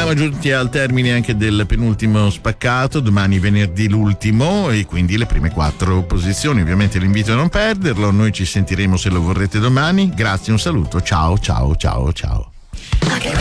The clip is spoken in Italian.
Siamo giunti al termine anche del penultimo spaccato, domani venerdì l'ultimo e quindi le prime 4 posizioni. Ovviamente l'invito a non perderlo, noi ci sentiremo se lo vorrete domani. Grazie, un saluto, ciao ciao ciao ciao.